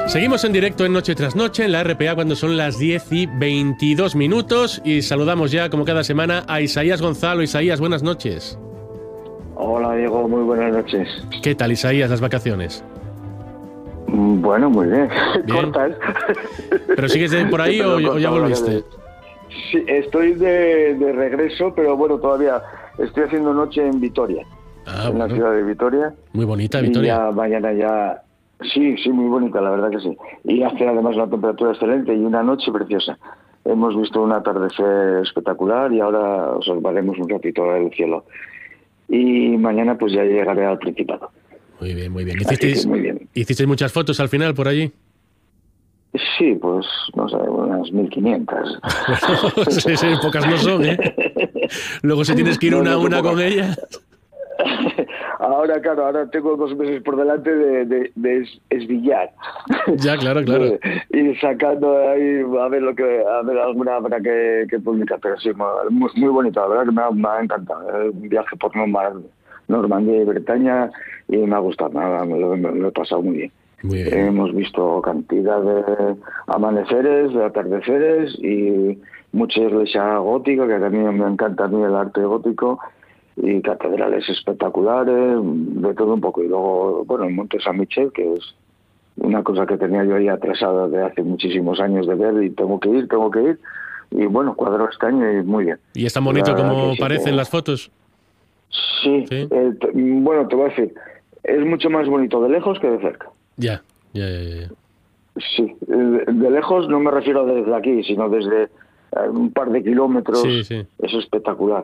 Seguimos en directo en Noche tras Noche en la RPA cuando son las 10:22 y saludamos ya, como cada semana, a Isaías Gonzalo. Isaías, buenas noches. Hola, Diego, muy buenas noches. ¿Qué tal, Isaías, las vacaciones? Bueno, muy bien. Bien. Cortas. ¿Pero sigues por ahí o ya volviste? Sí, estoy de regreso, pero bueno, todavía estoy haciendo noche en Vitoria. En la ciudad de Vitoria. Muy bonita, Vitoria. Y ya mañana ya... Sí, muy bonita, la verdad que sí. Y hace además una temperatura excelente y una noche preciosa. Hemos visto un atardecer espectacular y ahora observaremos un ratito el cielo. Y mañana pues ya llegaré al Principado. Muy bien, muy bien. Muy bien. ¿Hicisteis muchas fotos al final por allí? Sí, pues no sé, unas 1500. Sí, pocas no son, ¿eh? Luego si tienes que ir una a una con ellas. Ahora, claro, tengo 2 meses por delante de esbillar. Ya, claro. Y sacando ahí, a ver alguna habrá que publicar, pero sí, muy bonito, la verdad que me ha encantado. Un viaje por Normandía y Bretaña y me ha gustado, lo he pasado muy bien. Muy bien. Hemos visto cantidad de amaneceres, de atardeceres y mucha iglesia gótica, que también me encanta a mí el arte gótico, y catedrales espectaculares, de todo un poco. Y luego, bueno, el Monte San Michel, que es una cosa que tenía yo ahí atrasada de hace muchísimos años de ver y tengo que ir. Y bueno, cuadró este año y muy bien. ¿Y es tan bonito como parece en las fotos? Sí. Bueno, te voy a decir, es mucho más bonito de lejos que de cerca. Ya. Sí, de lejos no me refiero desde aquí, sino desde un par de kilómetros. Sí. Es espectacular.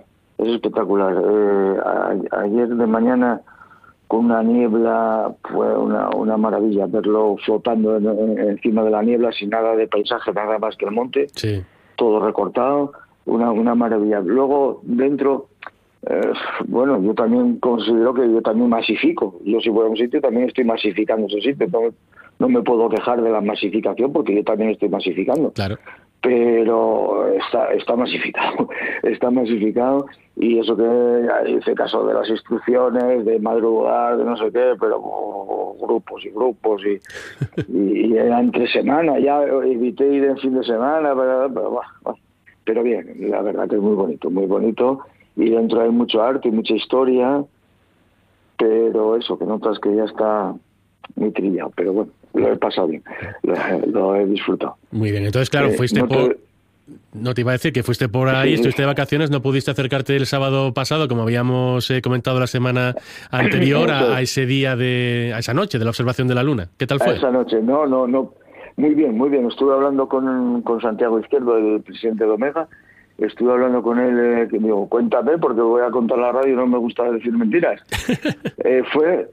Ayer de mañana con una niebla fue una maravilla verlo flotando encima de la niebla sin nada de paisaje, nada más que el monte. Sí. Todo recortado, una maravilla. Luego dentro, bueno, yo también considero que yo también masifico. Yo si voy a un sitio también estoy masificando ese sitio. No me puedo quejar de la masificación porque yo también estoy masificando. Claro. Pero está masificado, y eso que hice caso de las instrucciones, de madrugar, de no sé qué, pero grupos y era entre semana, ya evité ir en fin de semana, pero bien, la verdad que es muy bonito, y dentro hay mucho arte y mucha historia, pero eso, que notas que ya está muy trillado, pero bueno, lo he pasado bien, lo he disfrutado. Muy bien, entonces claro, fuiste No te iba a decir que fuiste por ahí, estuviste de vacaciones, no pudiste acercarte el sábado pasado, como habíamos comentado la semana anterior, a ese día a esa noche de la observación de la luna. ¿Qué tal fue? Esa noche, no. Muy bien. Estuve hablando con Santiago Izquierdo, el presidente de Omega. Estuve hablando con él, que digo, cuéntame, porque voy a contar la radio y no me gusta decir mentiras. Fue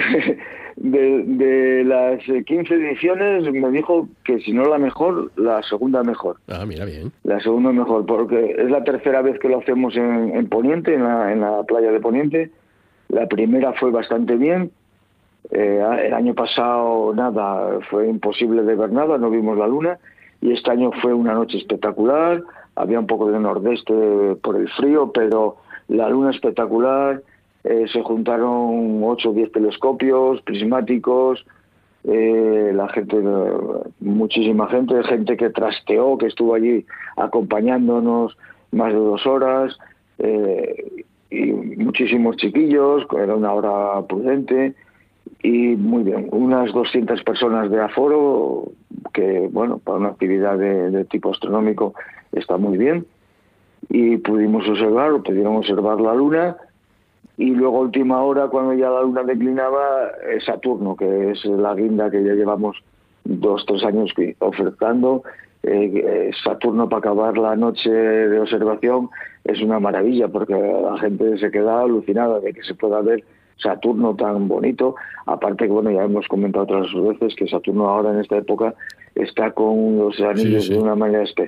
de las 15 ediciones, me dijo que si no la mejor, la segunda mejor. Ah, mira, bien. La segunda mejor, porque es la tercera vez que lo hacemos en Poniente, en la playa de Poniente. La primera fue bastante bien. El año pasado, fue imposible de ver nada, no vimos la luna. Y este año fue una noche espectacular. Había un poco de nordeste por el frío, pero la luna espectacular. Se juntaron 8 o 10 telescopios prismáticos, la gente, muchísima gente que trasteó, que estuvo allí acompañándonos más de 2 horas, y muchísimos chiquillos, era una hora prudente, y muy bien, unas 200 personas de aforo, que bueno, para una actividad de tipo astronómico está muy bien, y pudieron observar la luna. Y luego, a última hora, cuando ya la luna declinaba, Saturno, que es la guinda que ya llevamos 2-3 años ofertando. Saturno, para acabar la noche de observación, es una maravilla, porque la gente se queda alucinada de que se pueda ver Saturno tan bonito. Aparte que, bueno, ya hemos comentado otras veces que Saturno ahora en esta época está con los anillos de una manera especial.